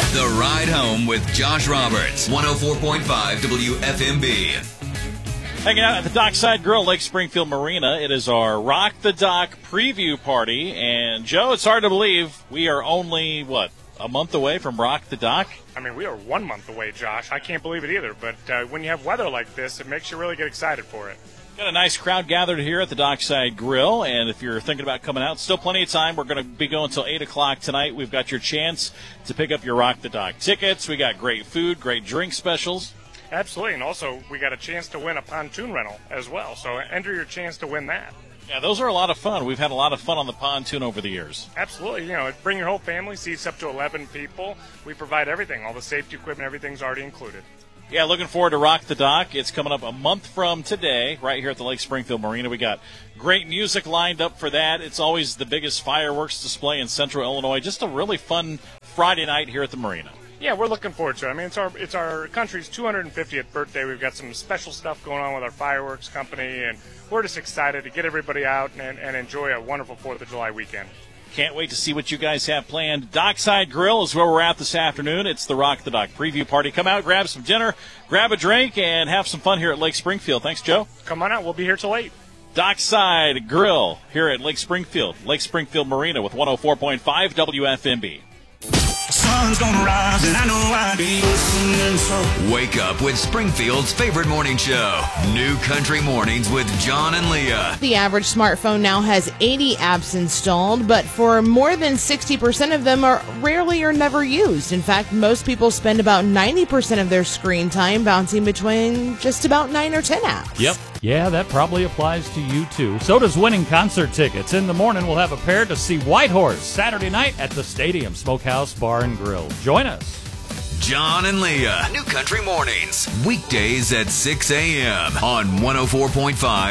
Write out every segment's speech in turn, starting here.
The Ride Home with Josh Roberts, 104.5 WFMB. Hanging out at the Dockside Grill, Lake Springfield Marina. It is our Rock the Dock preview party. And, Joe, it's hard to believe we are only, a month away from Rock the Dock? I mean, we are 1 month away, Josh. I can't believe it either. But when you have weather like this, it makes you really get excited for it. Got a nice crowd gathered here at the Dockside Grill, and if you're thinking about coming out, still plenty of time. We're going to be going until 8 o'clock tonight. We've got your chance to pick up your Rock the Dock tickets. We got great food, great drink specials. Absolutely, and also we got a chance to win a pontoon rental as well, so enter your chance to win that. Yeah, those are a lot of fun. We've had a lot of fun on the pontoon over the years. Absolutely. Bring your whole family, seats up to 11 people. We provide everything. All the safety equipment, everything's already included. Yeah, looking forward to Rock the Dock. It's coming up a month from today, right here at the Lake Springfield Marina. We got great music lined up for that. It's always the biggest fireworks display in Central Illinois. Just a really fun Friday night here at the Marina. Yeah, we're looking forward to it. I mean, it's our country's 250th birthday. We've got some special stuff going on with our fireworks company, and we're just excited to get everybody out and enjoy a wonderful 4th of July weekend. Can't wait to see what you guys have planned. Dockside Grill is where we're at this afternoon. It's the Rock the Dock preview party. Come out, grab some dinner, grab a drink, and have some fun here at Lake Springfield. Thanks, Joe. Come on out. We'll be here till 8. Dockside Grill here at Lake Springfield Marina with 104.5 WFMB. Sun's gonna rise and I know I'll be listening, so Wake up with Springfield's favorite morning show, New Country Mornings with John and Leah. The average smartphone now has 80 apps installed, but for more than 60% of them are rarely or never used. In fact, most people spend about 90% of their screen time bouncing between just about 9 or 10 apps. Yep. Yeah, that probably applies to you, too. So does winning concert tickets. In the morning, we'll have a pair to see Whitehorse Saturday night at the Stadium Smokehouse Bar and Grill. Join us. John and Leah, New Country Mornings, weekdays at 6 a.m. on 104.5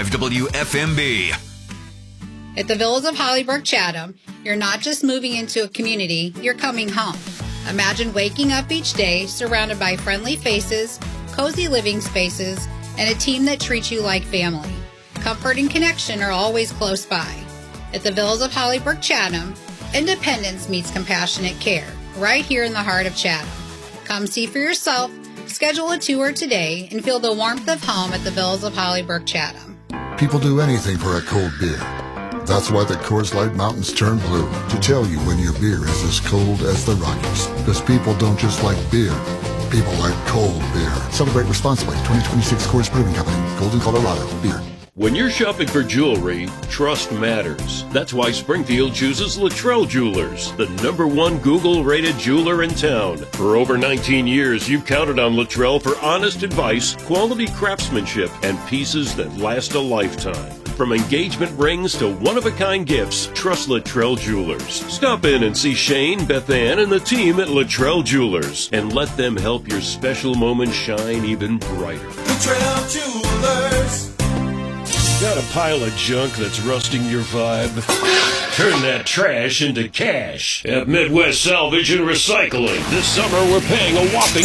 WFMB. At the Villas of Hollybrook Chatham, you're not just moving into a community, you're coming home. Imagine waking up each day surrounded by friendly faces, cozy living spaces, and a team that treats you like family. Comfort and connection are always close by. At the Villas of Hollybrook Chatham, independence meets compassionate care, right here in the heart of Chatham. Come see for yourself, schedule a tour today, and feel the warmth of home at the Villas of Hollybrook Chatham. People do anything for a cold beer. That's why the Coors Light Mountains turn blue, to tell you when your beer is as cold as the Rockies. Because people don't just like beer. People like cold beer. Celebrate responsibly. 2026 Coors Brewing Company, Golden, Colorado. Beer. When you're shopping for jewelry, trust matters. That's why Springfield chooses Luttrell Jewelers, the #1 Google-rated jeweler in town. For over 19 years, you've counted on Luttrell for honest advice, quality craftsmanship, and pieces that last a lifetime. From engagement rings to one-of-a-kind gifts, trust Luttrell Jewelers. Stop in and see Shane, Beth Ann, and the team at Luttrell Jewelers, and let them help your special moments shine even brighter. Luttrell Jewelers. Got a pile of junk that's rusting your vibe? Turn that trash into cash at Midwest Salvage and Recycling. This summer, we're paying a whopping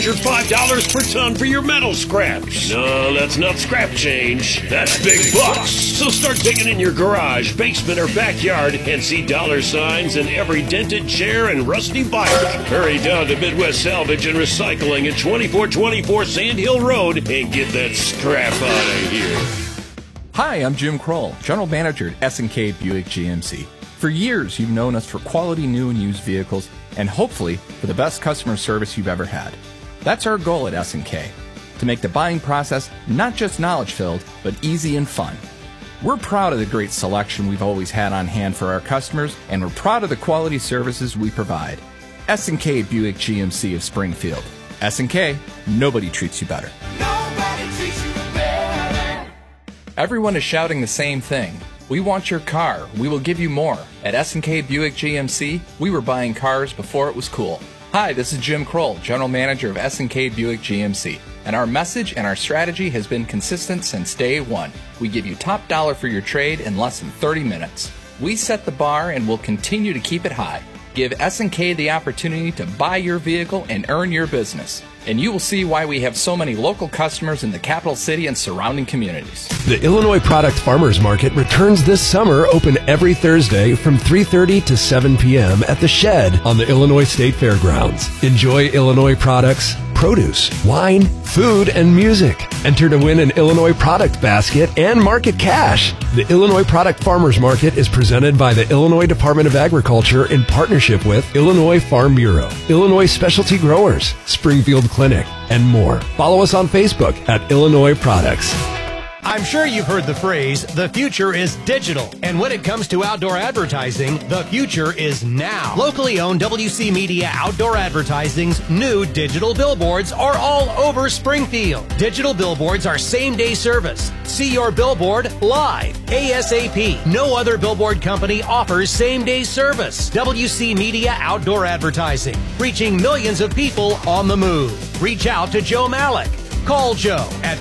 $205 per ton for your metal scraps. No, that's not scrap change. That's big bucks. So start digging in your garage, basement, or backyard and see dollar signs in every dented chair and rusty bike. Hurry down to Midwest Salvage and Recycling at 2424 Sand Hill Road and get that scrap out of here. Hi, I'm Jim Kroll, General Manager at S&K Buick GMC. For years, you've known us for quality new and used vehicles, and hopefully for the best customer service you've ever had. That's our goal at S&K, to make the buying process not just knowledge-filled, but easy and fun. We're proud of the great selection we've always had on hand for our customers, and we're proud of the quality services we provide. S&K Buick GMC of Springfield. S&K, nobody treats you better. Everyone is shouting the same thing. We want your car. We will give you more. At S&K Buick GMC, we were buying cars before it was cool. Hi, this is Jim Kroll, General Manager of S&K Buick GMC. And our message and our strategy has been consistent since day one. We give you top dollar for your trade in less than 30 minutes. We set the bar and will continue to keep it high. give S&K the opportunity to buy your vehicle and earn your business. And you will see why we have so many local customers in the capital city and surrounding communities. The Illinois Product Farmers Market returns this summer, open every Thursday from 3:30 to 7 p.m. at The Shed on the Illinois State Fairgrounds. Enjoy Illinois products, produce, wine, food, and music. Enter to win an Illinois product basket and market cash. The Illinois Product Farmers Market is presented by the Illinois Department of Agriculture in partnership with Illinois Farm Bureau, Illinois Specialty Growers, Springfield Clinic, and more. Follow us on Facebook at Illinois Products. I'm sure you've heard the phrase, the future is digital. And when it comes to outdoor advertising, the future is now. Locally owned WC Media Outdoor Advertising's new digital billboards are all over Springfield. Digital billboards are same-day service. See your billboard live, ASAP. No other billboard company offers same-day service. WC Media Outdoor Advertising, reaching millions of people on the move. Reach out to Joe Malik. Call Joe at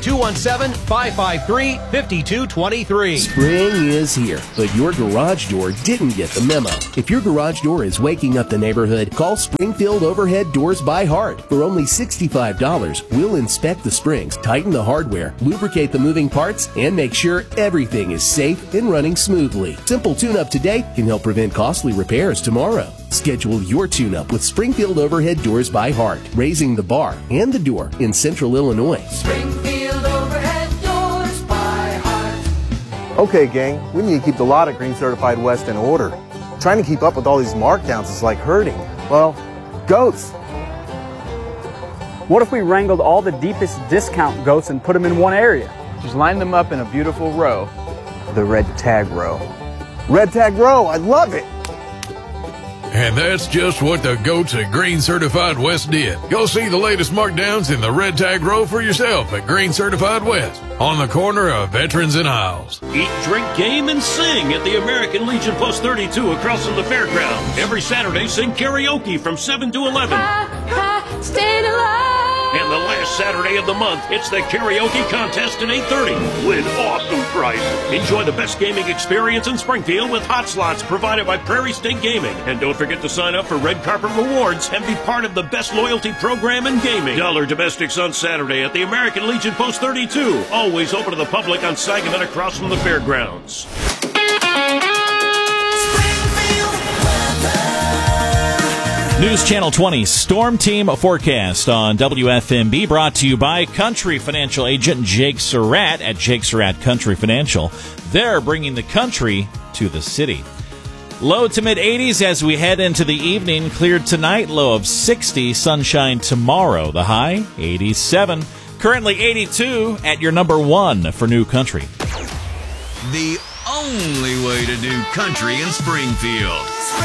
217-553-5223. Spring is here, but your garage door didn't get the memo. If your garage door is waking up the neighborhood, call Springfield Overhead Doors by Heart. For only $65, we'll inspect the springs, tighten the hardware, lubricate the moving parts, and make sure everything is safe and running smoothly. Simple tune-up today can help prevent costly repairs tomorrow. Schedule your tune-up with Springfield Overhead Doors by Heart, raising the bar and the door in Central Illinois. Springfield Overhead Doors by Heart. Okay, gang, we need to keep the lot at Green Certified West in order. Trying to keep up with all these markdowns is like herding, well, goats. What if we wrangled all the deepest discount goats and put them in one area? Just line them up in a beautiful row. The red tag row. Red tag row, I love it! And that's just what the goats at Green Certified West did. Go see the latest markdowns in the red tag row for yourself at Green Certified West on the corner of Veterans and Isles. Eat, drink, game, and sing at the American Legion Post 32 across from the fairgrounds. Every Saturday, sing karaoke from 7 to 11. Stayed alive. And the last Saturday of the month, it's the karaoke contest at 8:30 with awesome prizes. Enjoy the best gaming experience in Springfield with hot slots provided by Prairie State Gaming. And don't forget to sign up for Red Carpet Rewards and be part of the best loyalty program in gaming. Dollar Domestics on Saturday at the American Legion Post 32. Always open to the public on Sangamon across from the fairgrounds. News Channel 20 Storm Team Forecast on WFMB, brought to you by Country Financial Agent Jake Surratt at Jake Surratt Country Financial. They're bringing the country to the city. Low to mid-80s as we head into the evening. Cleared tonight, low of 60. Sunshine tomorrow. The high, 87. Currently 82 at your number one for New Country. The only way to do country in Springfield.